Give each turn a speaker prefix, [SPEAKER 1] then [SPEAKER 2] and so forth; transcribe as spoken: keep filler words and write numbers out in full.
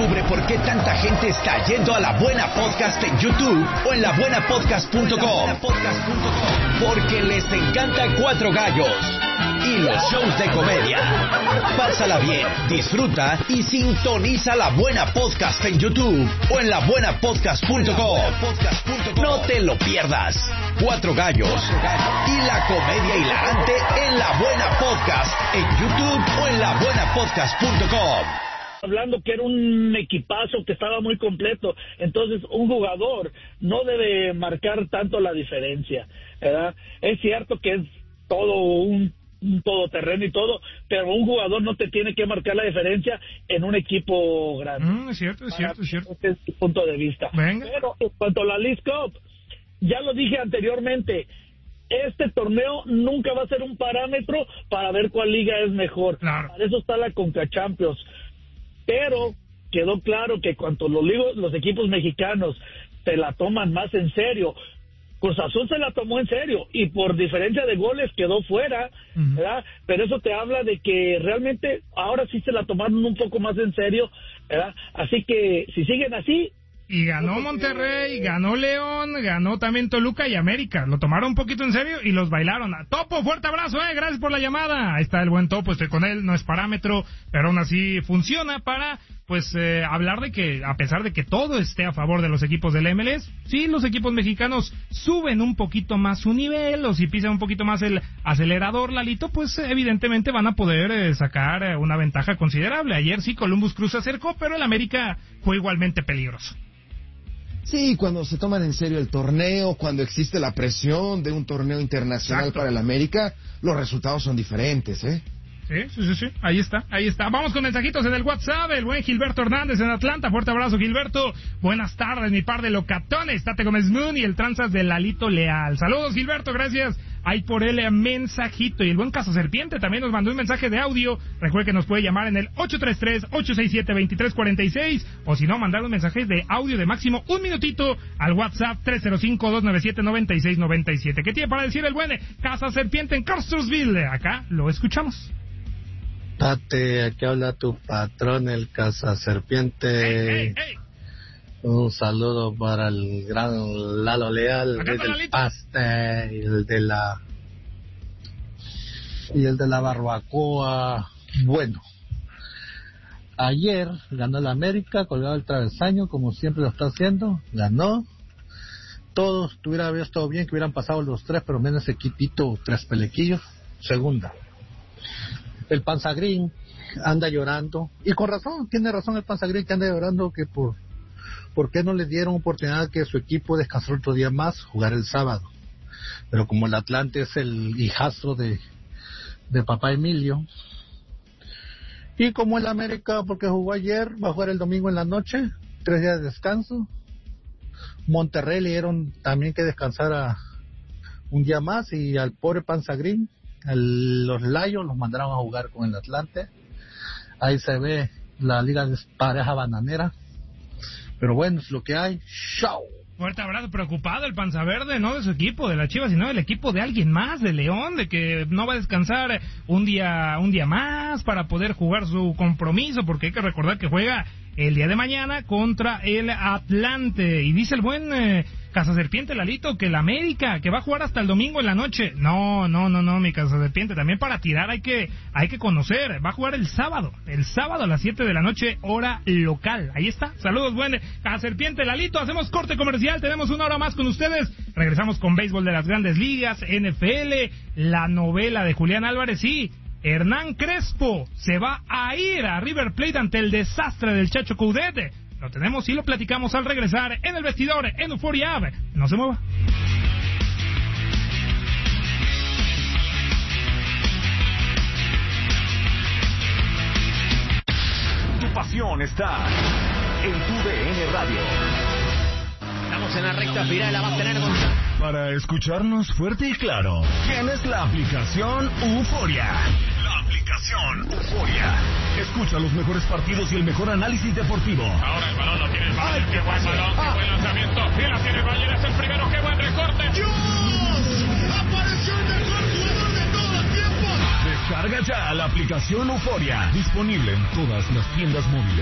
[SPEAKER 1] Descubre por qué tanta gente está yendo a La Buena Podcast en YouTube o en la buena podcast punto com. Porque les encanta Cuatro Gallos y los shows de comedia. Pásala bien, disfruta y sintoniza La Buena Podcast en YouTube o en la buena podcast punto com. No te lo pierdas. Cuatro Gallos y la comedia hilarante en La Buena Podcast en YouTube o en la buena podcast punto com.
[SPEAKER 2] Hablando que era un equipazo que estaba muy completo, entonces un jugador no debe marcar tanto la diferencia, ¿verdad? Es cierto que es todo un, un todoterreno y todo, pero un jugador no te tiene que marcar la diferencia en un equipo grande.
[SPEAKER 3] Mm, es cierto, es cierto, es cierto.
[SPEAKER 2] Ese es mi punto de vista.
[SPEAKER 3] Venga.
[SPEAKER 2] Pero en cuanto a la Leagues Cup, ya lo dije anteriormente, este torneo nunca va a ser un parámetro para ver cuál liga es mejor.
[SPEAKER 3] Claro.
[SPEAKER 2] Para eso está la Conca Champions. Pero quedó claro que cuando los, los equipos mexicanos se la toman más en serio, Cruz Azul se la tomó en serio y por diferencia de goles quedó fuera, uh-huh. ¿verdad? Pero eso te habla de que realmente ahora sí se la tomaron un poco más en serio, ¿verdad? Así que si siguen así...
[SPEAKER 3] Y ganó Monterrey, ganó León, ganó también Toluca y América. Lo tomaron un poquito en serio y los bailaron. Topo, fuerte abrazo, eh, gracias por la llamada. Ahí está el buen Topo, estoy con él, no es parámetro, pero aún así funciona para, pues, eh, hablar de que, a pesar de que todo esté a favor de los equipos del M L S, sí, los equipos mexicanos suben un poquito más su nivel, o si pisan un poquito más el acelerador, Lalito, pues evidentemente van a poder eh, sacar eh, una ventaja considerable. Ayer sí, Columbus Cruz se acercó, pero el América fue igualmente peligroso.
[SPEAKER 4] Sí, cuando se toman en serio el torneo, cuando existe la presión de un torneo internacional Exacto. para el América, los resultados son diferentes, ¿eh?
[SPEAKER 3] Sí, sí, sí, sí, ahí está, ahí está. Vamos con mensajitos en el WhatsApp, el buen Gilberto Hernández en Atlanta, fuerte abrazo Gilberto, buenas tardes, mi par de locatones, Tate Gómez Moon y el tranzas de Lalito Leal. Saludos Gilberto, gracias. Ahí por el mensajito. Y el buen Caso Serpiente también nos mandó un mensaje de audio. Recuerde que nos puede llamar en el ocho tres tres, ocho seis siete, dos tres cuatro seis, o si no, mandar un mensaje de audio de máximo un minutito al WhatsApp tres cero cinco, dos nueve siete, nueve seis nueve siete. ¿Qué tiene para decir el buen Caso Serpiente en Carsonsville? Acá lo escuchamos.
[SPEAKER 5] Tate, aquí habla tu patrón, el Caso Serpiente.
[SPEAKER 3] Hey, hey, hey.
[SPEAKER 5] Un saludo para el gran Lalo Leal, el del paste, y el de la y el de la barbacoa. Bueno, ayer ganó el América, colgado el travesaño, como siempre lo está haciendo, ganó. Todos tuviera estado bien que hubieran pasado los tres, pero menos ese quitito tres pelequillos. Segunda, el Panzagrín anda llorando, y con razón, tiene razón el Panzagrín que anda llorando que por ¿por qué no le dieron oportunidad que su equipo descansara otro día más, jugar el sábado? Pero como el Atlante es el hijastro de, de papá Emilio, y como el América, porque jugó ayer, va a jugar el domingo en la noche, tres días de descanso. Monterrey le dieron también que descansara un día más, y al pobre Panzagrín, el, los Lions los mandaron a jugar con el Atlante. Ahí se ve la liga de pareja bananera. Pero bueno, es lo que hay. ¡Chao!
[SPEAKER 3] Fuerte abrazo, preocupado el Panza Verde, no de su equipo, de la Chivas, sino del equipo de alguien más, de León, de que no va a descansar un día un día más para poder jugar su compromiso, porque hay que recordar que juega el día de mañana contra el Atlante. Y dice el buen eh, Cazaserpiente Lalito que el América, que va a jugar hasta el domingo en la noche. No, no, no, no, mi Cazaserpiente, también para tirar hay que hay que conocer. Va a jugar el sábado, el sábado a las siete de la noche, hora local. Ahí está. Saludos, buen Cazaserpiente Lalito. Hacemos corte comercial, tenemos una hora más con ustedes. Regresamos con béisbol de las Grandes Ligas, N F L, la novela de Julián Álvarez y Hernán Crespo se va a ir a River Plate ante el desastre del Chacho Coudet. Lo tenemos y lo platicamos al regresar en el vestidor en Euphoria Ave. No se mueva.
[SPEAKER 1] Tu pasión está en tu D N Radio.
[SPEAKER 6] Estamos en la recta final, la va a tener Gonzalo.
[SPEAKER 1] Para escucharnos fuerte y claro, tienes la aplicación Euphoria. La aplicación Euphoria. Escucha los mejores partidos y el mejor análisis deportivo.
[SPEAKER 7] Ahora el balón lo tiene el Bayern. Qué buen balón, qué buen lanzamiento. Y la tiene el Bayern, es el primero, qué buen recorte.
[SPEAKER 8] ¡Dios! ¡Apareció el mejor jugador de todos los tiempos!
[SPEAKER 1] Descarga ya la aplicación Euphoria. Disponible en todas las tiendas móviles.